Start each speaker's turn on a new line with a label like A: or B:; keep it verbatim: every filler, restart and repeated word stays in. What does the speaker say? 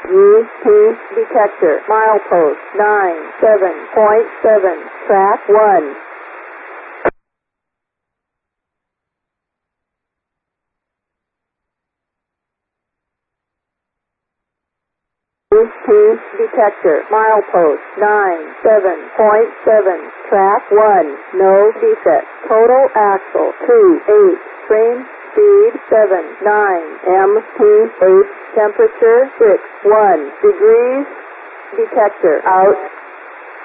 A: U P detector, milepost nine seven point seven, track one. U P detector, milepost nine seven point seven, track one, no defect. Total axle two eight, train speed seven nine, M P eight, temperature six one degrees, detector out.